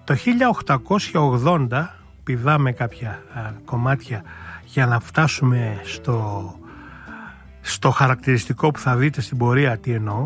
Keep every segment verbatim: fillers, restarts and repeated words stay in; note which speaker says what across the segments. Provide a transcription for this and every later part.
Speaker 1: Το χίλια οκτακόσια ογδόντα, πηδάμε κάποια α, κομμάτια για να φτάσουμε στο, στο χαρακτηριστικό που θα δείτε στην πορεία τι εννοώ.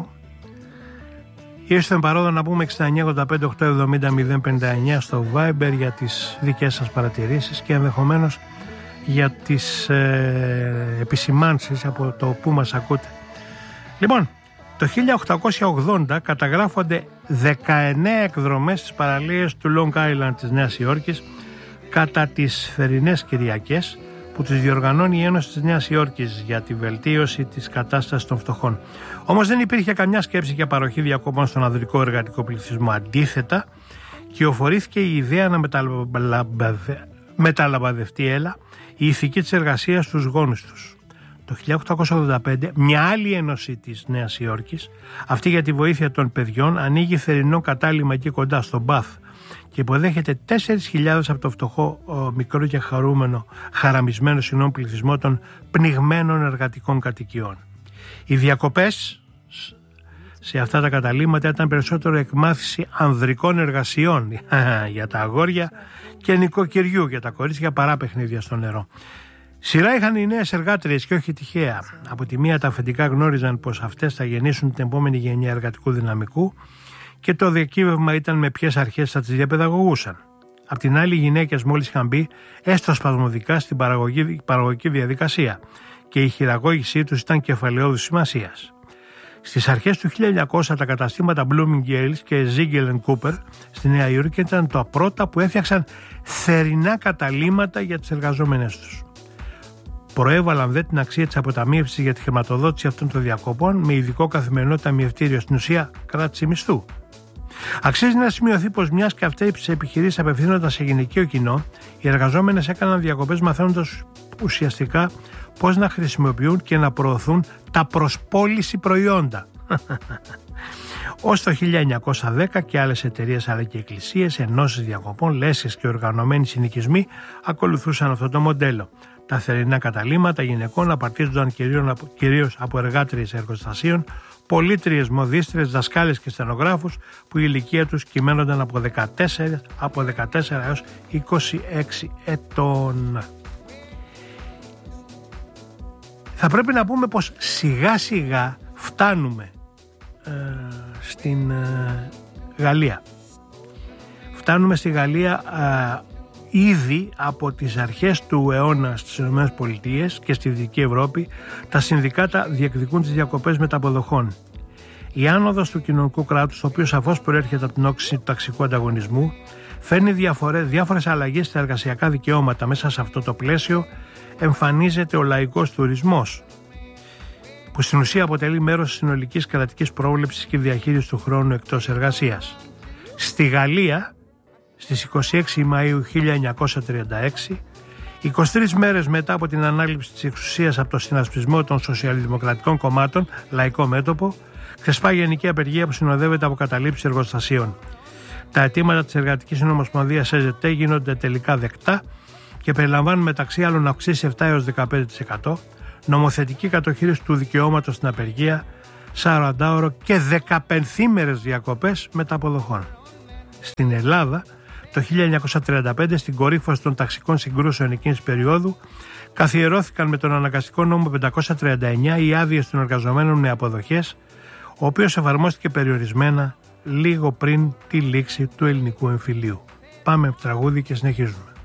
Speaker 1: Ήρθε παρόδο να πούμε εξήντα εννιά ογδόντα πέντε οκτακόσια εβδομήντα μηδέν πενήντα εννιά στο Viber για τις δικές σας παρατηρήσεις και ενδεχομένως για τις ε, επισημάνσεις από το που μας ακούτε. Λοιπόν, το χίλια οκτακόσια ογδόντα καταγράφονται δεκαεννέα εκδρομές στις παραλίες του Long Island της Νέας Υόρκης κατά τις θερινές Κυριακές που τις διοργανώνει η Ένωση της Νέας Υόρκης για τη βελτίωση της κατάστασης των φτωχών. Όμως δεν υπήρχε καμιά σκέψη για παροχή διακοπών στον ανδρικό εργατικό πληθυσμό. Αντίθετα, κυοφορήθηκε η ιδέα να μεταλαμπαδευτεί, μεταλαμπαδευτεί έλα, η ηθική της εργασίας στους γόνους τους. Το χίλια οκτακόσια ογδόντα πέντε μια άλλη ένωση της Νέας Υόρκης, αυτή για τη βοήθεια των παιδιών, ανοίγει θερινό κατάλημα εκεί κοντά στο Μπαθ και υποδέχεται τέσσερις χιλιάδες από το φτωχό ο, μικρό και χαρούμενο, χαραμισμένο συγγνώμη, πληθυσμό των πνιγμένων εργατικών κατοικιών. Οι διακοπές σε αυτά τα καταλήμματα ήταν περισσότερο εκμάθηση ανδρικών εργασιών για τα αγόρια και νοικοκυριού για τα κορίτσια παρά παιχνίδια στο νερό. Σειρά είχαν οι νέες εργάτριες και όχι τυχαία. Από τη μία τα αφεντικά γνώριζαν πως αυτές θα γεννήσουν την επόμενη γενιά εργατικού δυναμικού και το διακύβευμα ήταν με ποιες αρχές θα τις διαπαιδαγωγούσαν. Απ' την άλλη, οι γυναίκες μόλις είχαν μπει έστω σπασμωδικά στην παραγωγική, παραγωγική διαδικασία και η χειραγώγησή τους ήταν κεφαλαιώδους σημασίας. Στις αρχές του χίλια εννιακόσια τα καταστήματα Bloomingdale's και Ziegel and Cooper στη Νέα Υόρκη ήταν τα πρώτα που έφτιαξαν θερινά καταλύματα για τις εργαζόμενες τους. Προέβαλαν δε την αξία της αποταμίευσης για τη χρηματοδότηση αυτών των διακοπών με ειδικό καθημερινό ταμιευτήριο, στην ουσία κράτηση μισθού. Αξίζει να σημειωθεί πως μιας και αυτές τις επιχειρήσεις απευθύνονταν σε γυναικείο κοινό, οι εργαζόμενες έκαναν διακοπές μαθαίνοντας ουσιαστικά πώς να χρησιμοποιούν και να προωθούν τα προς πώληση προϊόντα. Ως το χίλια εννιακόσια δέκα και άλλες εταιρείες αλλά και εκκλησίες, ενώσεις διακοπών, λέσχες και οργανωμένοι συνοικισμοί ακολουθούσαν αυτό το μοντέλο. Τα θερινά καταλύματα γυναικών απαρτίζονταν κυρίως από εργάτριες εργοστασίων, πολίτριες, μοδίστριες, δασκάλες και στενογράφους που η ηλικία τους κυμαίνονταν από δεκατέσσερα, από δεκατέσσερα έως είκοσι έξι ετών. Θα πρέπει να πούμε πως σιγά σιγά φτάνουμε ε, στην ε, Γαλλία. Φτάνουμε στη Γαλλία ε, ήδη από τις αρχές του αιώνα στις ΗΠΑ και στη Δυτική Ευρώπη τα συνδικάτα διεκδικούν τις διακοπές μεταποδοχών. Η άνοδος του κοινωνικού κράτους, το οποίο σαφώς προέρχεται από την όξυση του ταξικού ανταγωνισμού, φέρνει διαφορές, διάφορες αλλαγές στα εργασιακά δικαιώματα. Μέσα σε αυτό το πλαίσιο εμφανίζεται ο λαϊκός τουρισμός, που στην ουσία αποτελεί μέρος της συνολικής κρατικής πρόβλεψης και διαχείρισης του χρόνου εκτός εργασίας. Στη Γαλλία, στις είκοσι έξι Μαΐου χίλια εννιακόσια τριάντα έξι, είκοσι τρεις μέρες μετά από την ανάληψη της εξουσίας από το συνασπισμό των σοσιαλδημοκρατικών κομμάτων, Λαϊκό Μέτωπο, ξεσπά γενική απεργία που συνοδεύεται από καταλήψεις εργοστασίων. Τα αιτήματα της Εργατικής Συνομοσπονδίας ΕΖΕΤ γίνονται τελικά δεκτά και περιλαμβάνουν μεταξύ άλλων αυξήσεις επτά έως δεκαπέντε τοις εκατό, νομοθετική κατοχήρωση του δικαιώματος στην απεργία, σαραντάωρο και δεκαπενθήμερες διακοπές μεταποδοχών. Στην Ελλάδα, το χίλια εννιακόσια τριάντα πέντε, στην κορύφωση των ταξικών συγκρούσεων εκείνης περίοδου, καθιερώθηκαν με τον αναγκαστικό νόμο πεντακόσια τριάντα εννιά οι άδειες των εργαζομένων με αποδοχές, ο οποίος εφαρμόστηκε περιορισμένα λίγο πριν τη λήξη του ελληνικού εμφυλίου. Πάμε τραγούδι και συνεχίζουμε.